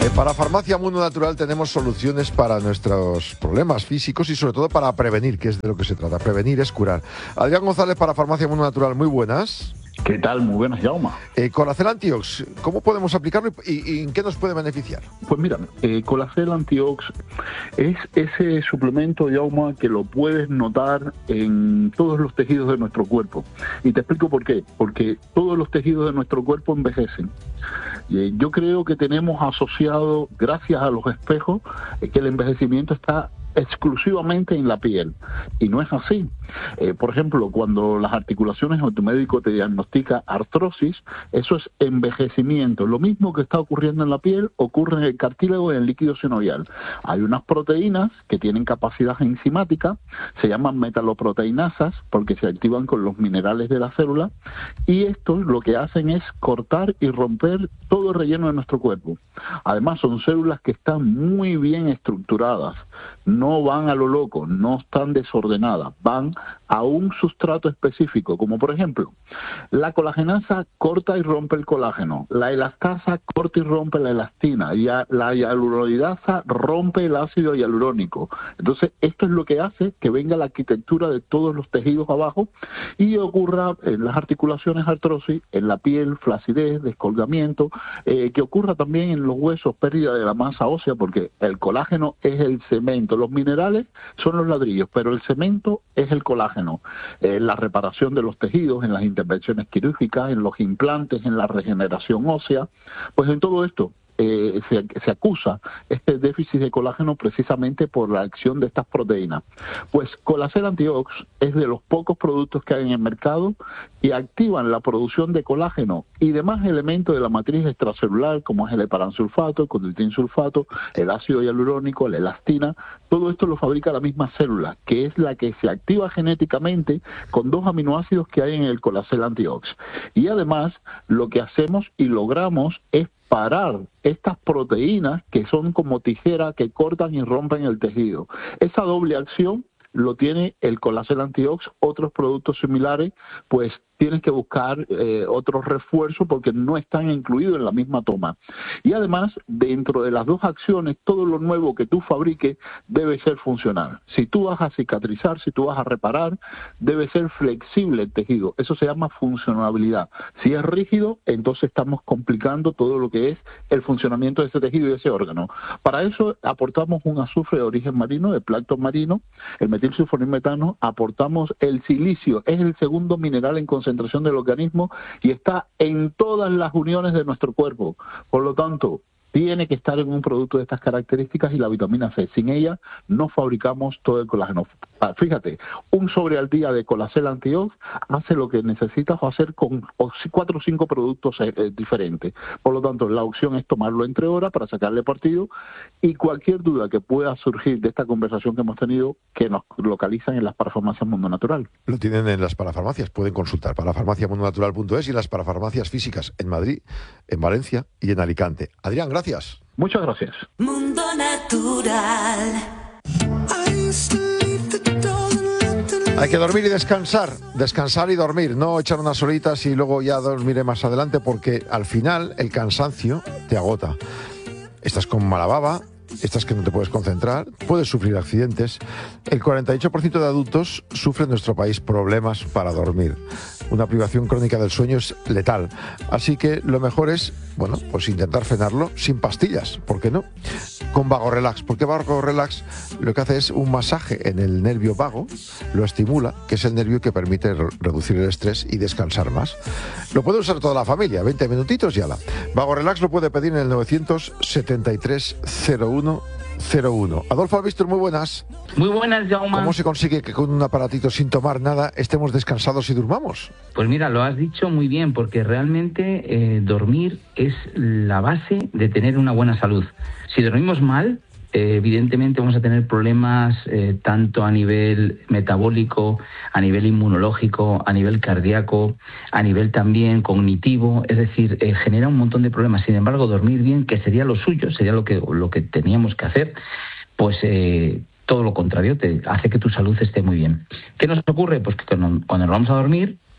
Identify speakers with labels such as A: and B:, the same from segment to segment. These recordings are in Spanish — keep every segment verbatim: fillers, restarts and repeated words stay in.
A: Eh, para Farmacia Mundo Natural tenemos soluciones para nuestros problemas físicos y sobre todo para prevenir, que es de lo que se trata. Prevenir es curar. Adrián González para Farmacia Mundo Natural, muy buenas.
B: ¿Qué tal? Muy buenas, Jaume.
A: Eh, Colacel Antiox, ¿cómo podemos aplicarlo y, y en qué nos puede beneficiar?
B: Pues mira, eh, Colacel Antiox es ese suplemento, Jaume, que lo puedes notar en todos los tejidos de nuestro cuerpo. Y te explico por qué. Porque todos los tejidos de nuestro cuerpo envejecen. Eh, yo creo que tenemos asociado, gracias a los espejos, eh, que el envejecimiento está exclusivamente en la piel, y no es así. Eh, por ejemplo, cuando las articulaciones o tu médico te diagnostica artrosis, eso es envejecimiento. Lo mismo que está ocurriendo en la piel ocurre en el cartílago y en el líquido sinovial. Hay unas proteínas que tienen capacidad enzimática, se llaman metaloproteinasas porque se activan con los minerales de la célula, y estos lo que hacen es cortar y romper todo el relleno de nuestro cuerpo. Además, son células que están muy bien estructuradas, no van a lo loco, no están desordenadas, van a un sustrato específico, como por ejemplo, la colagenasa corta y rompe el colágeno, la elastasa corta y rompe la elastina, y la hialuronidasa rompe el ácido hialurónico. Entonces, esto es lo que hace que venga la arquitectura de todos los tejidos abajo y ocurra en las articulaciones artrosis, en la piel flacidez, descolgamiento, eh, que ocurra también en los huesos pérdida de la masa ósea, porque el colágeno es el cemento, los minerales son los ladrillos, pero el cemento es el colágeno. Eh, la reparación de los tejidos, en las intervenciones quirúrgicas, en los implantes, en la regeneración ósea, pues en todo esto Eh, se, se acusa este déficit de colágeno precisamente por la acción de estas proteínas. Pues Colacel Antiox es de los pocos productos que hay en el mercado y activan la producción de colágeno y demás elementos de la matriz extracelular, como es el heparansulfato, el condroitinsulfato, el ácido hialurónico, la elastina. Todo esto lo fabrica la misma célula, que es la que se activa genéticamente con dos aminoácidos que hay en el Colacel Antiox. Y además, lo que hacemos y logramos es parar estas proteínas que son como tijera que cortan y rompen el tejido. Esa doble acción lo tiene el Colacel Antiox. Otros productos similares, pues tienes que buscar eh, otros refuerzos porque no están incluidos en la misma toma. Y además, dentro de las dos acciones, todo lo nuevo que tú fabriques debe ser funcional. Si tú vas a cicatrizar, si tú vas a reparar, debe ser flexible el tejido. Eso se llama funcionabilidad. Si es rígido, entonces estamos complicando todo lo que es el funcionamiento de ese tejido y de ese órgano. Para eso aportamos un azufre de origen marino, de plancton marino, el metilsulfonilmetano, aportamos el silicio, es el segundo mineral en concentración concentración del organismo y está en todas las uniones de nuestro cuerpo. Por lo tanto, tiene que estar en un producto de estas características y la vitamina C. Sin ella no fabricamos todo el colágeno. Fíjate, un sobre al día de Colacel Antiox hace lo que necesitas hacer con cuatro o cinco productos eh, diferentes. Por lo tanto, la opción es tomarlo entre horas para sacarle partido, y cualquier duda que pueda surgir de esta conversación que hemos tenido, que nos localizan en las parafarmacias Mundo Natural.
A: Lo tienen en las parafarmacias, pueden consultar parafarmacia mundo natural punto es y las parafarmacias físicas en Madrid, en Valencia y en Alicante. Adrián, gracias.
B: Muchas gracias.
C: Mundo Natural.
A: Hay que dormir y descansar, descansar y dormir, no echar unas horitas y luego ya dormiré más adelante, porque al final el cansancio te agota. Estás con mala baba, estás que no te puedes concentrar, puedes sufrir accidentes. El cuarenta y ocho por ciento de adultos sufre en nuestro país problemas para dormir. Una privación crónica del sueño es letal. Así que lo mejor es, bueno, pues intentar frenarlo sin pastillas, ¿por qué no? Con Vago Relax, porque Vago Relax lo que hace es un masaje en el nervio vago, lo estimula, que es el nervio que permite re- reducir el estrés y descansar más. Lo puede usar toda la familia, veinte minutitos y ala. Vago Relax lo puede pedir en el novecientos setenta y tres cero uno cero uno. Adolfo Albistur, muy buenas.
D: Muy buenas, Jaume.
A: ¿Cómo se consigue que con un aparatito sin tomar nada estemos descansados y durmamos?
D: Pues mira, lo has dicho muy bien, porque realmente eh, dormir es la base de tener una buena salud. Si dormimos mal, eh, evidentemente vamos a tener problemas eh, tanto a nivel metabólico, a nivel inmunológico, a nivel cardíaco, a nivel también cognitivo, es decir, eh, genera un montón de problemas. Sin embargo, dormir bien, que sería lo suyo, sería lo que, lo que teníamos que hacer, pues eh, todo lo contrario, te hace que tu salud esté muy bien. ¿Qué nos ocurre? Pues que cuando, cuando nos vamos a dormir,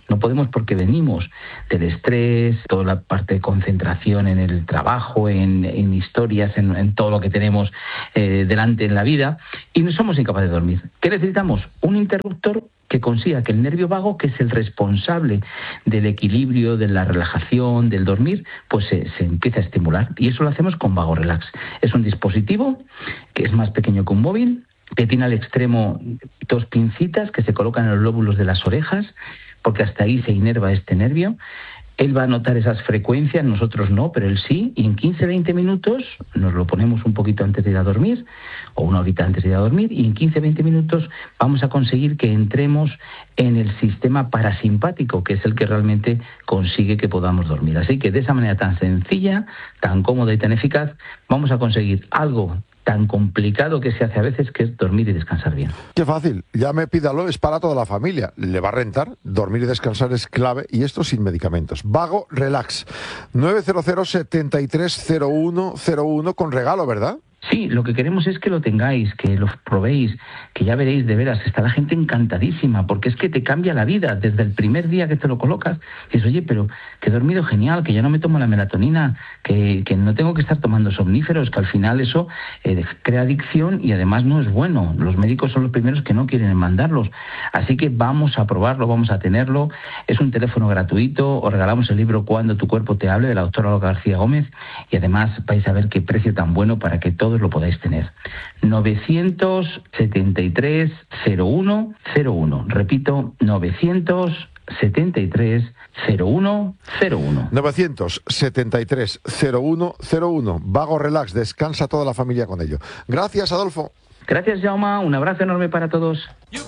D: No podemos porque venimos del estrés, toda la parte de concentración en el trabajo, en, en historias, en, en todo lo que tenemos eh, delante en la vida, y no somos incapaces de dormir. ¿Qué necesitamos? Un interruptor que consiga que el nervio vago, que es el responsable del equilibrio, de la relajación, del dormir, pues se, se empieza a estimular. Y eso lo hacemos con Vago Relax. Es un dispositivo que es más pequeño que un móvil, que tiene al extremo dos pincitas que se colocan en los lóbulos de las orejas, porque hasta ahí se inerva este nervio. Él va a notar esas frecuencias, nosotros no, pero él sí, y en quince a veinte minutos nos lo ponemos un poquito antes de ir a dormir, o una horita antes de ir a dormir, y en quince a veinte minutos vamos a conseguir que entremos en el sistema parasimpático, que es el que realmente consigue que podamos dormir. Así que de esa manera tan sencilla, tan cómoda y tan eficaz, vamos a conseguir algo tan complicado que se hace a veces, que es dormir y descansar bien.
A: Qué fácil, llame, pídalo, es para toda la familia, le va a rentar, dormir y descansar es clave, y esto sin medicamentos. Vago Relax, nueve cero cero, setenta y tres cero uno cero uno, con regalo, ¿verdad?
D: Sí, lo que queremos es que lo tengáis, que lo probéis, que ya veréis, de veras, está la gente encantadísima, porque es que te cambia la vida. Desde el primer día que te lo colocas, dices, oye, pero que he dormido genial, que ya no me tomo la melatonina, que, que no tengo que estar tomando somníferos, que al final eso eh, crea adicción y además no es bueno. Los médicos son los primeros que no quieren mandarlos. Así que vamos a probarlo, vamos a tenerlo. Es un teléfono gratuito, os regalamos el libro Cuando tu cuerpo te hable, de la doctora Olga García Gómez, y además vais a ver qué precio tan bueno para que todos lo podáis tener. novecientos setenta y tres cero uno cero uno. Repito, novecientos setenta y tres cero uno cero uno.
A: novecientos setenta y tres cero uno cero uno. Vago Relax, descansa toda la familia con ello. Gracias, Adolfo.
D: Gracias, Jaume. Un abrazo enorme para todos.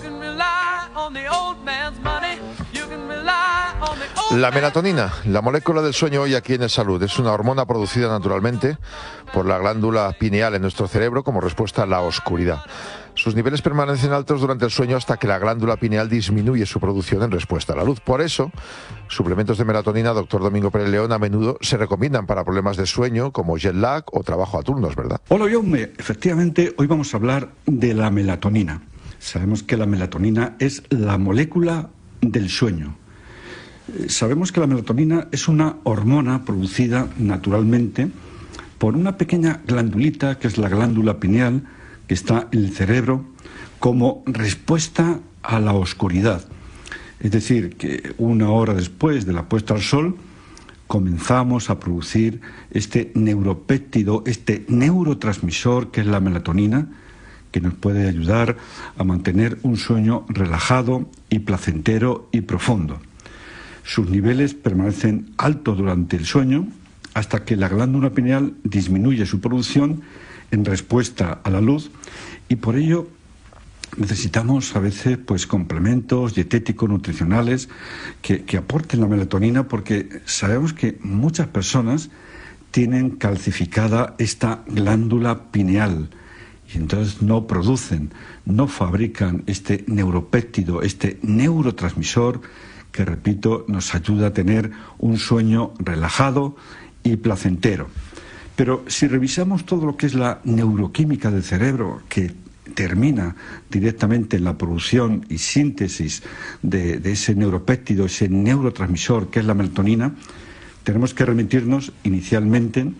A: La melatonina, la molécula del sueño hoy aquí en El Salud, es una hormona producida naturalmente por la glándula pineal en nuestro cerebro como respuesta a la oscuridad. Sus niveles permanecen altos durante el sueño hasta que la glándula pineal disminuye su producción en respuesta a la luz. Por eso, suplementos de melatonina, doctor Domingo Pérez León, a menudo se recomiendan para problemas de sueño como jet lag o trabajo a turnos, ¿verdad?
E: Hola, Jaume. Efectivamente, hoy vamos a hablar de la melatonina. Sabemos que la melatonina es la molécula del sueño. Sabemos que la melatonina es una hormona producida naturalmente por una pequeña glandulita, que es la glándula pineal, que está en el cerebro, como respuesta a la oscuridad. Es decir, que una hora después de la puesta al sol, comenzamos a producir este neuropéptido, este neurotransmisor que es la melatonina, que nos puede ayudar a mantener un sueño relajado y placentero y profundo. Sus niveles permanecen altos durante el sueño hasta que la glándula pineal disminuye su producción en respuesta a la luz, y por ello necesitamos a veces pues complementos dietéticos, nutricionales que, que aporten la melatonina, porque sabemos que muchas personas tienen calcificada esta glándula pineal y entonces no producen, no fabrican este neuropéptido, este neurotransmisor que, repito, nos ayuda a tener un sueño relajado y placentero. Pero si revisamos todo lo que es la neuroquímica del cerebro, que termina directamente en la producción y síntesis de, de ese neuropéptido, ese neurotransmisor que es la melatonina, tenemos que remitirnos inicialmente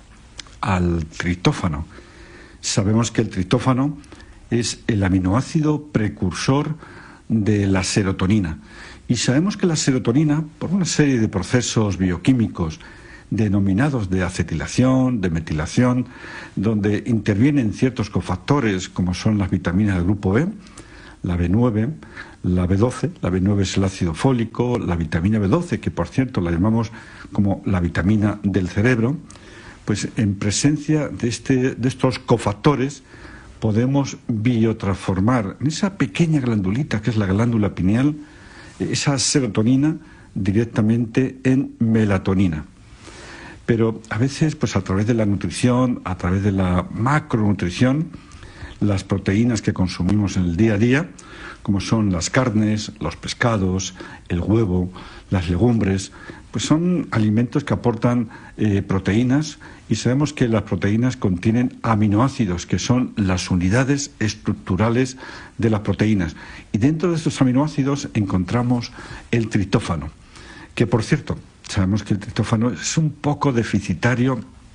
E: al triptófano. Sabemos que el triptófano es el aminoácido precursor de la serotonina. Y sabemos que la serotonina, por una serie de procesos bioquímicos denominados de acetilación, de metilación, donde intervienen ciertos cofactores como son las vitaminas del grupo B, la B nueve, la B doce, la B nueve es el ácido fólico, la vitamina B doce, que por cierto la llamamos como la vitamina del cerebro, pues en presencia de, este, de estos cofactores podemos biotransformar en esa pequeña glandulita que es la glándula pineal esa serotonina directamente en melatonina. Pero a veces, pues a través de la nutrición, a través de la macronutrición, las proteínas que consumimos en el día a día, como son las carnes, los pescados, el huevo, las legumbres, pues son alimentos que aportan eh, proteínas, y sabemos que las proteínas contienen aminoácidos, que son las unidades estructurales de las proteínas. Y dentro de estos aminoácidos encontramos el triptófano, que por cierto, sabemos que el triptófano es un poco deficitario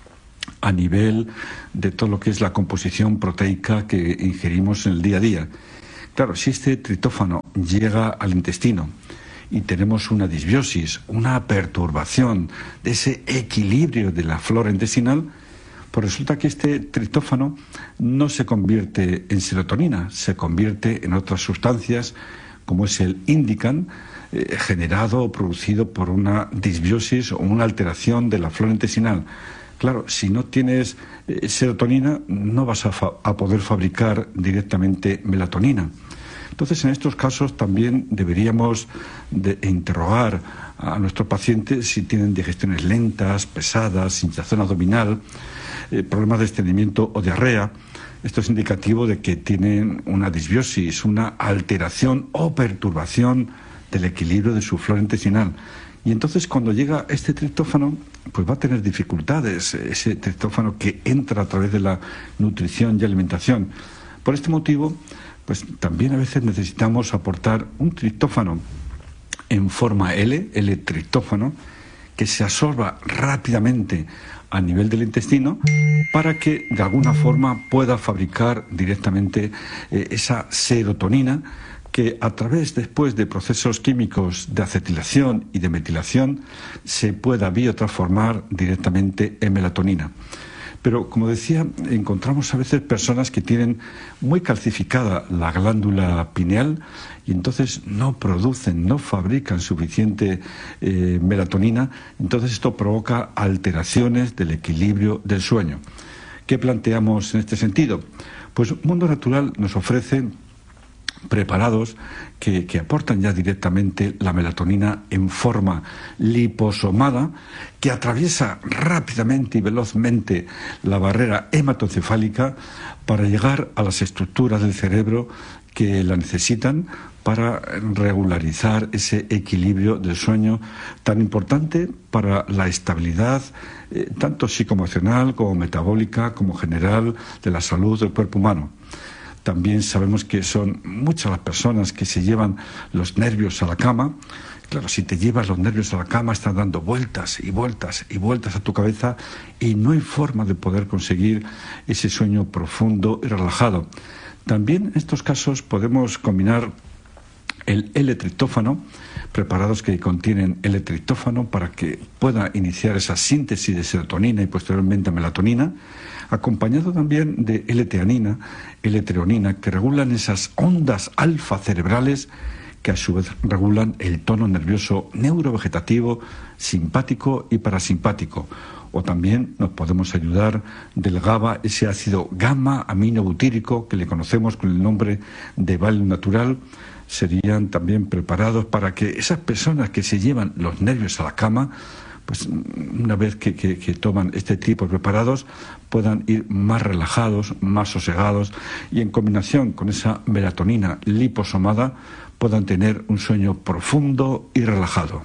E: a nivel de todo lo que es la composición proteica que ingerimos en el día a día. Claro, si este triptófano llega al intestino y tenemos una disbiosis, una perturbación de ese equilibrio de la flora intestinal, pues resulta que este triptófano no se convierte en serotonina, se convierte en otras sustancias como es el indican, eh, generado o producido por una disbiosis o una alteración de la flora intestinal. Claro, si no tienes eh, serotonina, no vas a, fa- a poder fabricar directamente melatonina. Entonces, en estos casos también deberíamos de interrogar a nuestros pacientes si tienen digestiones lentas, pesadas, hinchazón abdominal, eh, problemas de estreñimiento o diarrea. Esto es indicativo de que tienen una disbiosis, una alteración o perturbación del equilibrio de su flora intestinal. Y entonces, cuando llega este triptófano, pues va a tener dificultades, ese triptófano que entra a través de la nutrición y alimentación. Por este motivo, pues también a veces necesitamos aportar un triptófano en forma L, L-triptófano, que se absorba rápidamente a nivel del intestino para que de alguna forma pueda fabricar directamente eh, esa serotonina que a través después de procesos químicos de acetilación y de metilación se pueda biotransformar directamente en melatonina. Pero, como decía, encontramos a veces personas que tienen muy calcificada la glándula pineal y entonces no producen, no fabrican suficiente eh, melatonina. Entonces esto provoca alteraciones del equilibrio del sueño. ¿Qué planteamos en este sentido? Pues Mundo Natural nos ofrece preparados que, que aportan ya directamente la melatonina en forma liposomada, que atraviesa rápidamente y velozmente la barrera hematoencefálica para llegar a las estructuras del cerebro que la necesitan para regularizar ese equilibrio del sueño tan importante para la estabilidad eh, tanto psicoemocional como metabólica como general de la salud del cuerpo humano. También sabemos que son muchas las personas que se llevan los nervios a la cama. Claro, si te llevas los nervios a la cama, estás dando vueltas y vueltas y vueltas a tu cabeza y no hay forma de poder conseguir ese sueño profundo y relajado. También en estos casos podemos combinar el L-triptófano, preparados que contienen L-triptófano para que pueda iniciar esa síntesis de serotonina y posteriormente melatonina, acompañado también de L-teanina, L-treonina, que regulan esas ondas alfa cerebrales que a su vez regulan el tono nervioso neurovegetativo, simpático y parasimpático. O también nos podemos ayudar del GABA, ese ácido gamma aminobutírico que le conocemos con el nombre de Valium natural. Serían también preparados para que esas personas que se llevan los nervios a la cama, pues una vez que, que, que toman este tipo de preparados, puedan ir más relajados, más sosegados y en combinación con esa melatonina liposomada puedan tener un sueño profundo y relajado.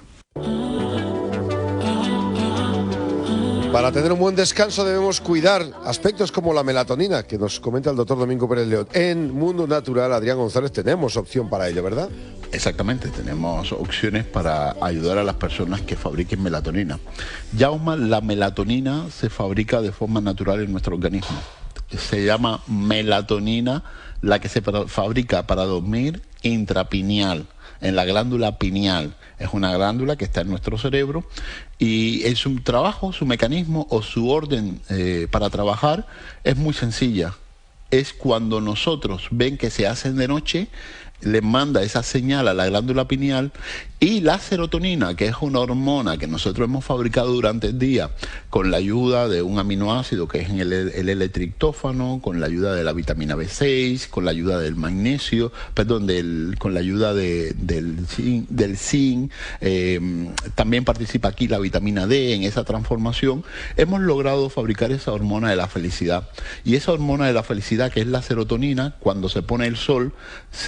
A: Para tener un buen descanso debemos cuidar aspectos como la melatonina, que nos comenta el doctor Domingo Pérez León. En Mundo Natural, Adrián González, tenemos opción para ello, ¿verdad?
F: Exactamente, tenemos opciones para ayudar a las personas que fabriquen melatonina. Yauma, la melatonina se fabrica de forma natural en nuestro organismo. Se llama melatonina, la que se fabrica para dormir intrapineal, en la glándula pineal. Es una glándula que está en nuestro cerebro y en su trabajo, su mecanismo o su orden eh, para trabajar es muy sencilla. Es cuando nosotros ven que se hacen de noche, le manda esa señal a la glándula pineal y la serotonina, que es una hormona que nosotros hemos fabricado durante el día con la ayuda de un aminoácido que es el, el L-triptófano, con la ayuda de la vitamina B seis, con la ayuda del magnesio, perdón, del, con la ayuda de, del zinc, del zinc eh, también participa aquí la vitamina D en esa transformación. Hemos logrado fabricar esa hormona de la felicidad y esa hormona de la felicidad, que es la serotonina, cuando se pone el sol se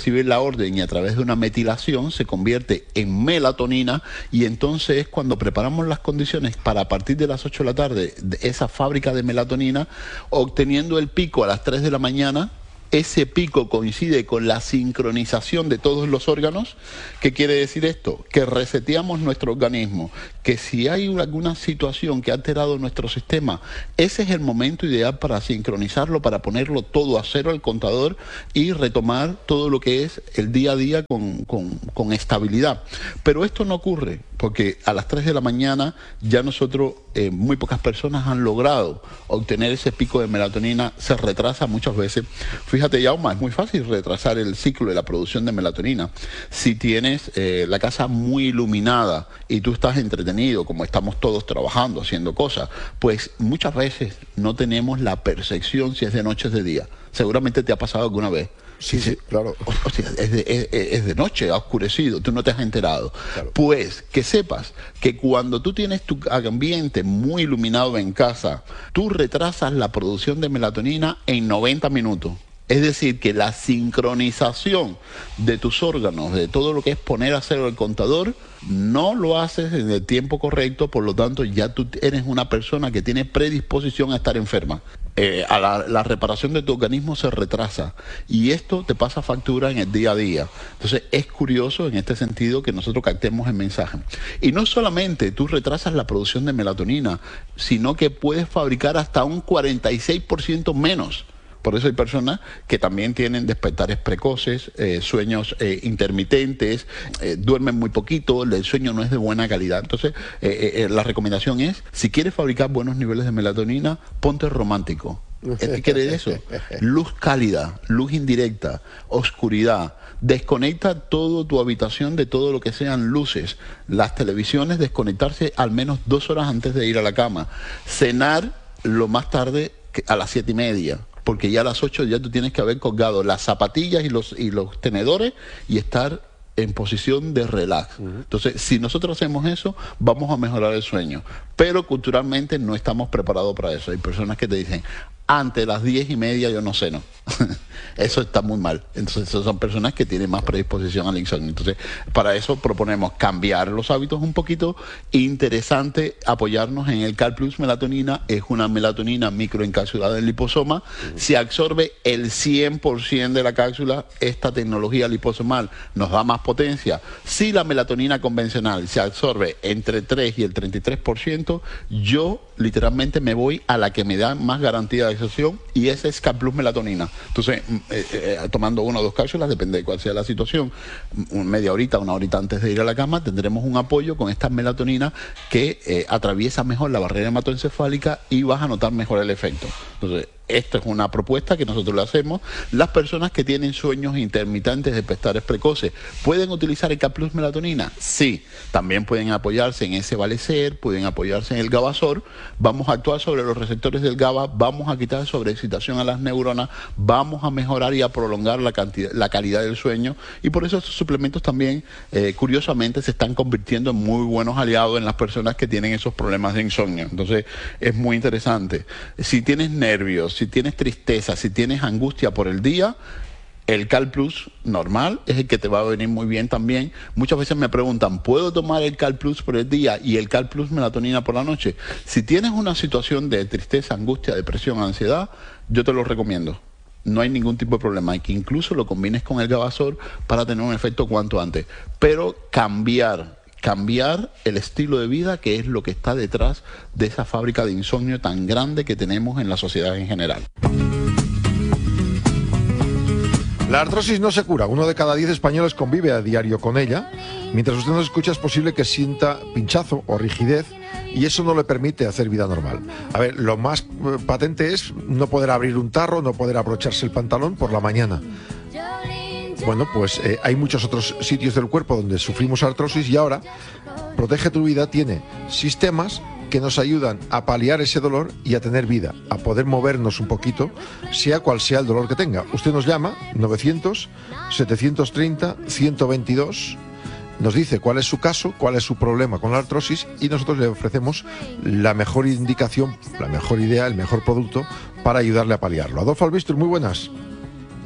F: recibe la orden y a través de una metilación se convierte en melatonina, y entonces es cuando preparamos las condiciones para a partir de las ocho de la tarde de esa fábrica de melatonina, obteniendo el pico a las tres de la mañana. Ese pico coincide con la sincronización de todos los órganos. ¿Qué quiere decir esto? Que reseteamos nuestro organismo, que si hay alguna situación que ha alterado nuestro sistema, ese es el momento ideal para sincronizarlo, para ponerlo todo a cero al contador y retomar todo lo que es el día a día con, con, con estabilidad. Pero esto no ocurre, porque a las tres de la mañana ya nosotros, eh, muy pocas personas han logrado obtener ese pico de melatonina, se retrasa muchas veces. Fíjate, Yauma, es muy fácil retrasar el ciclo de la producción de melatonina. Si tienes eh, la casa muy iluminada y tú estás entretenido, como estamos todos trabajando, haciendo cosas, pues muchas veces no tenemos la percepción si es de noche o es de día. Seguramente te ha pasado alguna vez.
A: Sí, sí, claro.
F: O, o sea, es de, es, es de noche, ha oscurecido, tú no te has enterado.
A: Claro.
F: Pues que sepas que cuando tú tienes tu ambiente muy iluminado en casa, tú retrasas la producción de melatonina en noventa minutos. Es decir, que la sincronización de tus órganos, de todo lo que es poner a cero el contador, no lo haces en el tiempo correcto, por lo tanto ya tú eres una persona que tiene predisposición a estar enferma. Eh, a la, la reparación de tu organismo se retrasa y esto te pasa factura en el día a día. Entonces es curioso en este sentido que nosotros captemos el mensaje. Y no solamente tú retrasas la producción de melatonina, sino que puedes fabricar hasta un cuarenta y seis por ciento menos. Por eso hay personas que también tienen despertares precoces, eh, sueños eh, intermitentes, eh, duermen muy poquito, el sueño no es de buena calidad. Entonces, eh, eh, la recomendación es, si quieres fabricar buenos niveles de melatonina, ponte romántico. ¿Qué quiere decir eso? Luz cálida, luz indirecta, oscuridad. Desconecta toda tu habitación de todo lo que sean luces. Las televisiones, desconectarse al menos dos horas antes de ir a la cama. Cenar lo más tarde a las siete y media. Porque ya a las ocho ya tú tienes que haber colgado las zapatillas y los, y los tenedores y estar en posición de relax. Uh-huh. Entonces, si nosotros hacemos eso, vamos a mejorar el sueño. Pero culturalmente no estamos preparados para eso. Hay personas que te dicen, antes de las diez y media yo no ceno. Eso está muy mal. Entonces, son personas que tienen más predisposición al insomnio. Entonces, para eso proponemos cambiar los hábitos un poquito. Interesante apoyarnos en el CalPlus Melatonina. Es una melatonina microencapsulada en liposoma. Uh-huh. Se absorbe el cien por ciento de la cápsula. Esta tecnología liposomal nos da más potencia. Si la melatonina convencional se absorbe entre tres y el treinta y tres por ciento, yo literalmente me voy a la que me da más garantía de absorción, y esa es CalPlus Melatonina. Entonces, eh, eh, tomando una o dos cápsulas, depende de cuál sea la situación, media horita, una horita antes de ir a la cama, tendremos un apoyo con esta melatonina que eh, atraviesa mejor la barrera hematoencefálica y vas a notar mejor el efecto. Entonces, esta es una propuesta que nosotros le hacemos. Las personas que tienen sueños intermitentes, despertares precoces, ¿pueden utilizar el CalPlus Melatonina? Sí. También pueden apoyarse en ese Valecer, pueden apoyarse en el GABASOR. Vamos a actuar sobre los receptores del GABA, vamos a quitar sobreexcitación a las neuronas, vamos a mejorar y a prolongar la, cantidad, la calidad del sueño. Y por eso estos suplementos también, eh, curiosamente, se están convirtiendo en muy buenos aliados en las personas que tienen esos problemas de insomnio. Entonces, es muy interesante. Si tienes nervios, si tienes tristeza, si tienes angustia por el día, el CalPlus normal es el que te va a venir muy bien también. Muchas veces me preguntan, ¿puedo tomar el CalPlus por el día y el CalPlus Melatonina por la noche? Si tienes una situación de tristeza, angustia, depresión, ansiedad, yo te lo recomiendo. No hay ningún tipo de problema. Hay que incluso lo combines con el GABASOR para tener un efecto cuanto antes. Pero cambiar cambiar el estilo de vida, que es lo que está detrás de esa fábrica de insomnio tan grande que tenemos en la sociedad en general.
A: La artrosis no se cura. Uno de cada diez españoles convive a diario con ella. Mientras usted nos escucha, es posible que sienta pinchazo o rigidez, y eso no le permite hacer vida normal. A ver, lo más patente es no poder abrir un tarro, no poder abrocharse el pantalón por la mañana. Bueno, pues eh, hay muchos otros sitios del cuerpo donde sufrimos artrosis, y ahora Protege tu Vida tiene sistemas que nos ayudan a paliar ese dolor y a tener vida, a poder movernos un poquito, sea cual sea el dolor que tenga. Usted nos llama, novecientos, setecientos treinta, ciento veintidós, nos dice cuál es su caso, cuál es su problema con la artrosis, y nosotros le ofrecemos la mejor indicación, la mejor idea, el mejor producto para ayudarle a paliarlo. Adolfo Albistur, muy buenas.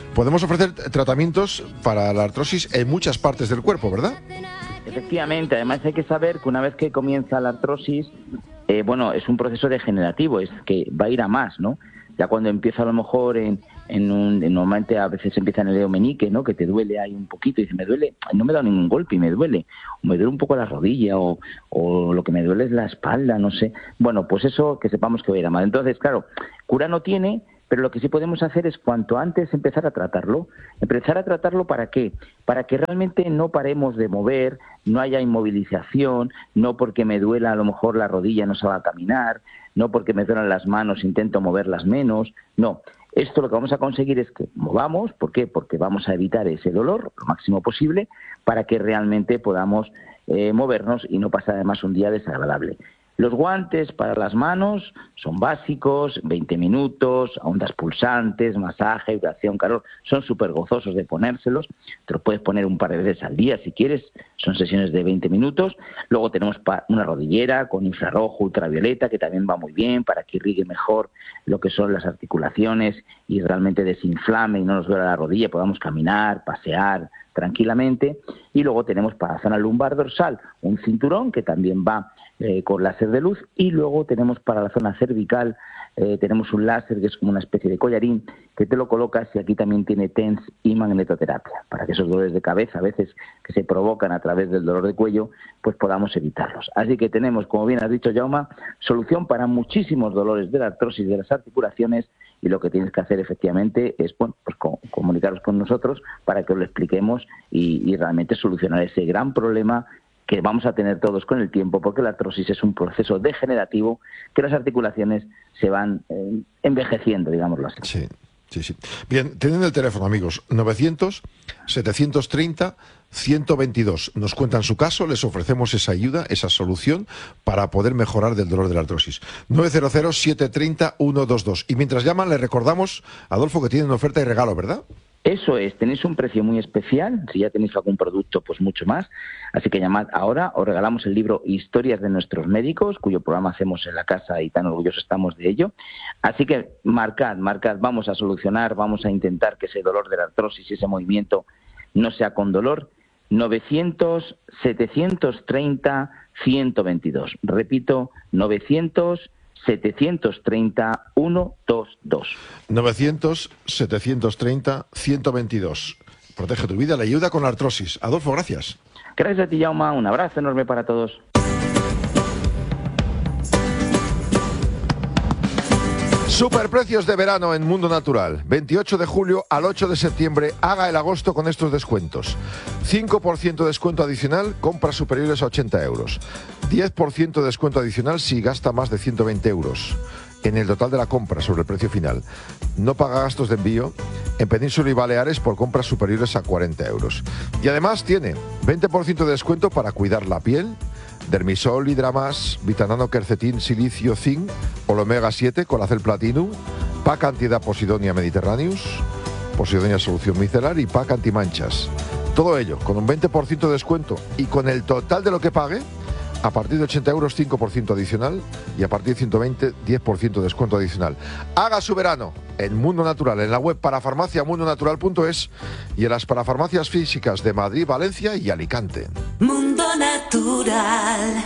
A: podemos ofrecer tratamientos para la artrosis en muchas partes del cuerpo, ¿verdad?
D: Efectivamente, además hay que saber que una vez que comienza la artrosis, eh, bueno, es un proceso degenerativo, es que va a ir a más, ¿no? Ya cuando empieza a lo mejor en, en un, en, normalmente a veces empieza en el dedo meñique, ¿no? Que te duele ahí un poquito y dice, me duele, no me da ningún golpe y me duele, o me duele un poco la rodilla, o, o lo que me duele es la espalda, no sé. Bueno, pues eso que sepamos que va a ir a más. Entonces, claro, cura no tiene, pero lo que sí podemos hacer es cuanto antes empezar a tratarlo. ¿Empezar a tratarlo para qué? Para que realmente no paremos de mover, no haya inmovilización, no porque me duela a lo mejor la rodilla no se va a caminar, no porque me duelan las manos intento moverlas menos, no. Esto lo que vamos a conseguir es que movamos, ¿por qué? Porque vamos a evitar ese dolor lo máximo posible para que realmente podamos eh, movernos y no pasar además un día desagradable. Los guantes para las manos son básicos, veinte minutos, ondas pulsantes, masaje, vibración, calor, son súper gozosos de ponérselos, te los puedes poner un par de veces al día si quieres, son sesiones de veinte minutos. Luego tenemos una rodillera con infrarrojo, ultravioleta, que también va muy bien para que irrigue mejor lo que son las articulaciones y realmente desinflame y no nos duela la rodilla, podamos caminar, pasear tranquilamente. Y luego tenemos para la zona lumbar dorsal un cinturón que también va Eh, con láser de luz, y luego tenemos para la zona cervical, eh, tenemos un láser que es como una especie de collarín que te lo colocas y aquí también tiene TENS y magnetoterapia, para que esos dolores de cabeza a veces que se provocan a través del dolor de cuello, pues podamos evitarlos. Así que tenemos, como bien has dicho, Jaume, solución para muchísimos dolores de la artrosis de las articulaciones, y lo que tienes que hacer efectivamente es, bueno, pues comunicaros con nosotros para que os lo expliquemos y, y realmente solucionar ese gran problema que vamos a tener todos con el tiempo, porque la artrosis es un proceso degenerativo que las articulaciones se van eh, envejeciendo, digámoslo así.
A: Sí, sí, sí. Bien, tienen el teléfono, amigos, novecientos, setecientos treinta, ciento veintidós. Nos cuentan su caso, les ofrecemos esa ayuda, esa solución para poder mejorar del dolor de la artrosis. nueve cero cero, siete tres cero, uno dos dos. Y mientras llaman, les recordamos, Adolfo, que tienen oferta y regalo, ¿verdad?
D: Eso es, tenéis un precio muy especial, si ya tenéis algún producto, pues mucho más. Así que llamad ahora, os regalamos el libro Historias de nuestros médicos, cuyo programa hacemos en la casa y tan orgullosos estamos de ello. Así que marcad, marcad, vamos a solucionar, vamos a intentar que ese dolor de la artrosis y ese movimiento no sea con dolor. novecientos, setecientos treinta, ciento veintidós. Repito, novecientos, setecientos treinta, ciento veintidós.
A: novecientos, setecientos treinta, ciento veintidós. Protege tu vida, le ayuda con la artrosis. Adolfo, gracias.
D: Gracias a ti, Jaume. Un abrazo enorme para todos.
A: Superprecios de verano en Mundo Natural. veintiocho de julio al ocho de septiembre. Haga el agosto con estos descuentos. cinco por ciento de descuento adicional, compras superiores a ochenta euros. diez por ciento de descuento adicional si gasta más de ciento veinte euros en el total de la compra sobre el precio final. No paga gastos de envío en Península y Baleares por compras superiores a cuarenta euros. Y además tiene veinte por ciento de descuento para cuidar la piel, Dermisol, Hidramas, Vitanano, Quercetín, Silicio, Zinc, Omega siete, Colacel Platinum, Pack Antiedad Posidonia Mediterraneus, Posidonia Solución Micelar y Pack Antimanchas. Todo ello con un veinte por ciento de descuento y con el total de lo que pague, a partir de ochenta euros, cinco por ciento adicional, y a partir de ciento veinte, diez por ciento de descuento adicional. Haga su verano en Mundo Natural, en la web parafarmacia mundo natural punto es y en las parafarmacias físicas de Madrid, Valencia y Alicante.
C: Mundo Natural.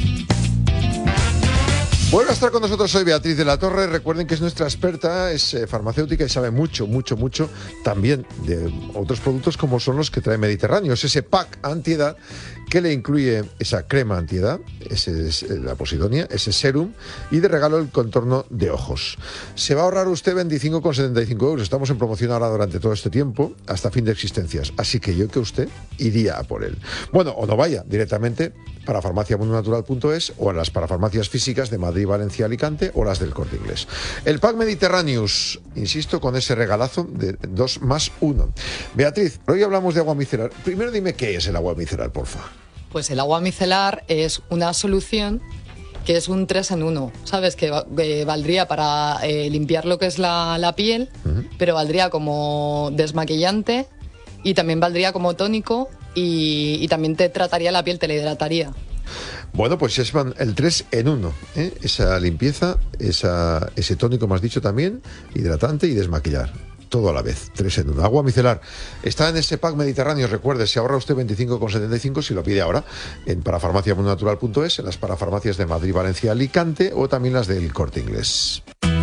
A: Vuelve a estar con nosotros hoy Beatriz de la Torre. Recuerden que es nuestra experta, es eh, farmacéutica y sabe mucho, mucho, mucho también de otros productos como son los que trae Mediterráneo. Es ese pack antiedad que le incluye esa crema antiedad, ese es la Posidonia, ese serum y de regalo el contorno de ojos. Se va a ahorrar usted veinticinco con setenta y cinco euros. Estamos en promoción ahora durante todo este tiempo, hasta fin de existencias. Así que yo que usted iría a por él. Bueno, o no vaya directamente para farmacia mundo natural punto es o a las parafarmacias físicas de Madrid, Valencia, Alicante o las del Corte Inglés. El pack Mediterraneus, insisto, con ese regalazo de dos más uno. Beatriz, hoy hablamos de agua micelar. Primero dime qué es el agua micelar, porfa.
G: Pues el agua micelar es una solución que es un tres en uno, ¿sabes? Que eh, valdría para eh, limpiar lo que es la, la piel, uh-huh. pero valdría como desmaquillante y también valdría como tónico y, y también te trataría la piel, te la hidrataría.
A: Bueno, pues es el tres en uno, ¿eh? Esa limpieza, esa, ese tónico, me has dicho también, hidratante y desmaquillar. todo a la vez, tres en uno. Agua micelar está en ese pack Mediterráneo, recuerde, se ahorra usted veinticinco con setenta y cinco si lo pide ahora en parafarmacia mundo natural punto es, en las parafarmacias de Madrid, Valencia, Alicante o también las del Corte Inglés.